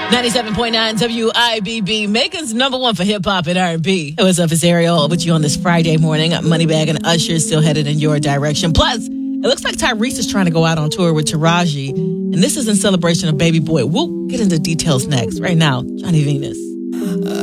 97.9 WIBB, Macon's number one for hip-hop and R&B. What's up, it's Ariel with you on this Friday morning. Moneybagg and Usher still headed in your direction. Plus, it looks like Tyrese is trying to go out on tour with Taraji, and this is in celebration of Baby Boy. We'll get into details next. Right now, Johnny Venus.